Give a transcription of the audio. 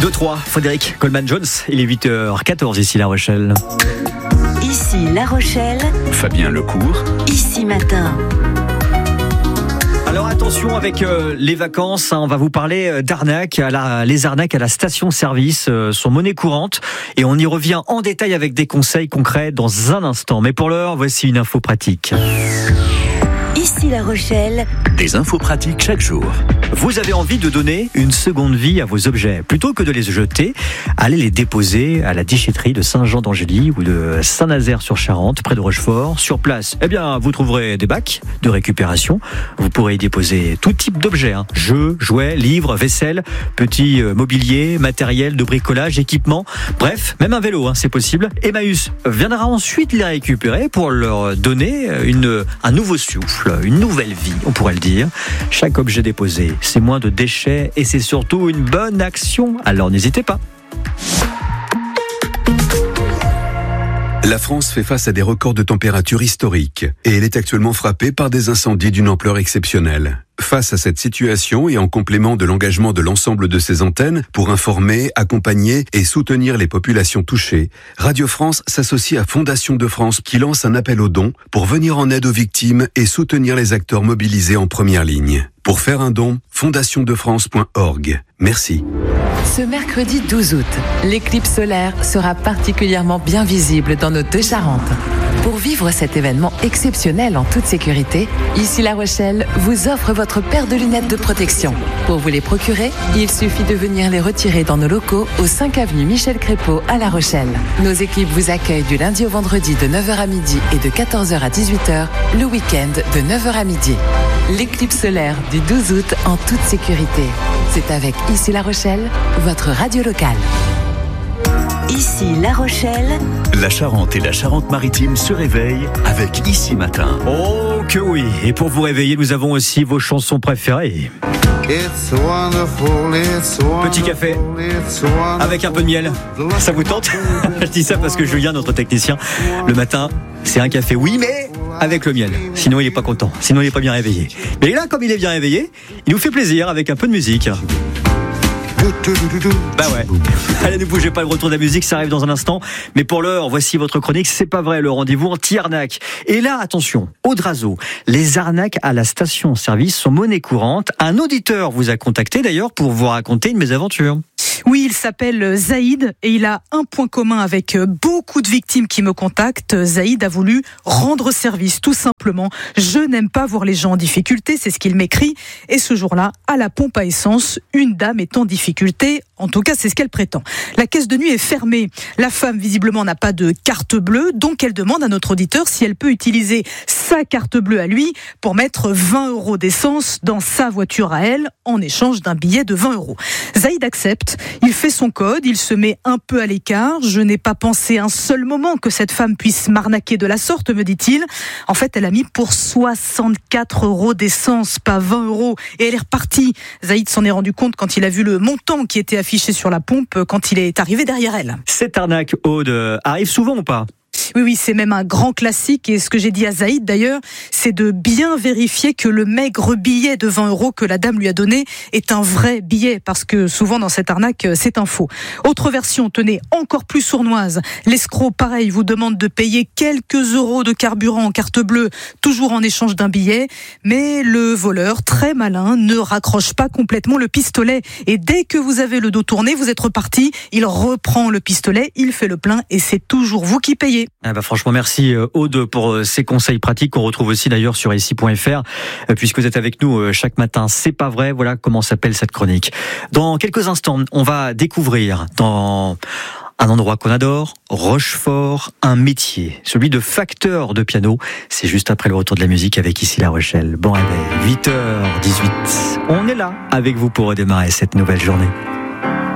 2-3, Frédéric Coleman-Jones, il est 8h14 ici La Rochelle. Ici La Rochelle, Fabien Lecourt, Ici Matin. Alors attention avec les vacances, on va vous parler d'arnaques. Les arnaques à la station-service sont monnaie courante et on y revient en détail avec des conseils concrets dans un instant. Mais pour l'heure, voici une info pratique. Ici La Rochelle, des infos pratiques chaque jour. Vous avez envie de donner une seconde vie à vos objets. Plutôt que de les jeter, allez les déposer à la déchetterie de Saint-Jean-d'Angély ou de Saint-Nazaire-sur-Charente, près de Rochefort. Sur place, vous trouverez des bacs de récupération. Vous pourrez y déposer tout type d'objets. Jeux, jouets, livres, vaisselle, petits mobilier, matériel de bricolage, équipement. Bref, même un vélo, c'est possible. Emmaüs viendra ensuite les récupérer pour leur donner un nouveau souffle, une nouvelle vie, on pourrait le dire. Chaque objet déposé, c'est moins de déchets et c'est surtout une bonne action. Alors n'hésitez pas. La France fait face à des records de température historiques et elle est actuellement frappée par des incendies d'une ampleur exceptionnelle. Face à cette situation et en complément de l'engagement de l'ensemble de ses antennes pour informer, accompagner et soutenir les populations touchées, Radio France s'associe à Fondation de France qui lance un appel aux dons pour venir en aide aux victimes et soutenir les acteurs mobilisés en première ligne. Pour faire un don, fondationdefrance.org. Merci. Ce mercredi 12 août, l'éclipse solaire sera particulièrement bien visible dans nos deux Charentes. Pour vivre cet événement exceptionnel en toute sécurité, Ici La Rochelle vous offre votre paire de lunettes de protection. Pour vous les procurer, il suffit de venir les retirer dans nos locaux au 5 avenue Michel Crépeau à La Rochelle. Nos équipes vous accueillent du lundi au vendredi de 9h à midi et de 14h à 18h, le week-end de 9h à midi. L'éclipse solaire du 12 août en toute sécurité. C'est avec Ici La Rochelle, votre radio locale. Ici La Rochelle, La Charente et la Charente-Maritime se réveillent avec Ici Matin. Oh que oui. Et pour vous réveiller, nous avons aussi vos chansons préférées. Petit café avec un peu de miel. Ça vous tente? Je dis ça parce que Julien, notre technicien, le matin, c'est un café, oui, mais avec le miel. Sinon, il est pas content. Sinon, il est pas bien réveillé. Mais là, comme il est bien réveillé, il nous fait plaisir avec un peu de musique. Bah ouais. Allez, ne bougez pas, le retour de la musique, ça arrive dans un instant. Mais pour l'heure, voici votre chronique. C'est pas vrai, le rendez-vous anti-arnaque. Et là, attention, Audrazo, les arnaques à la station-service sont monnaie courante. Un auditeur vous a contacté d'ailleurs pour vous raconter une mésaventure. Oui, il s'appelle Zaïd et il a un point commun avec beaucoup de victimes qui me contactent. Zaïd a voulu rendre service, tout simplement. Je n'aime pas voir les gens en difficulté, c'est ce qu'il m'écrit. Et ce jour-là, à la pompe à essence, une dame est en difficulté. En tout cas, c'est ce qu'elle prétend. La caisse de nuit est fermée. La femme, visiblement, n'a pas de carte bleue. Donc, elle demande à notre auditeur si elle peut utiliser sa carte bleue à lui pour mettre 20 € d'essence dans sa voiture à elle en échange d'un billet de 20 €. Zaïd accepte. Il fait son code, il se met un peu à l'écart. Je n'ai pas pensé un seul moment que cette femme puisse m'arnaquer de la sorte, me dit-il. En fait, elle a mis pour 64 € d'essence, pas 20 €. Et elle est repartie. Zaïd s'en est rendu compte quand il a vu le montant qui était affiché sur la pompe quand il est arrivé derrière elle. Cette arnaque, Aude, arrive souvent ou pas ? Oui, c'est même un grand classique. Et ce que j'ai dit à Zaïd, d'ailleurs, c'est de bien vérifier que le maigre billet de 20 € que la dame lui a donné est un vrai billet. Parce que souvent, dans cette arnaque, c'est un faux. Autre version, tenez, encore plus sournoise. L'escroc, pareil, vous demande de payer quelques euros de carburant en carte bleue, toujours en échange d'un billet. Mais le voleur, très malin, ne raccroche pas complètement le pistolet. Et dès que vous avez le dos tourné, vous êtes reparti. Il reprend le pistolet, il fait le plein et c'est toujours vous qui payez. Franchement, merci Aude pour ces conseils pratiques qu'on retrouve aussi d'ailleurs sur ici.fr puisque vous êtes avec nous chaque matin. C'est pas vrai, voilà comment s'appelle cette chronique. Dans quelques instants, on va découvrir dans un endroit qu'on adore, Rochefort, un métier, celui de facteur de piano. C'est juste après le retour de la musique avec Ici La Rochelle. Bon réveil, 8h18. On est là avec vous pour redémarrer cette nouvelle journée.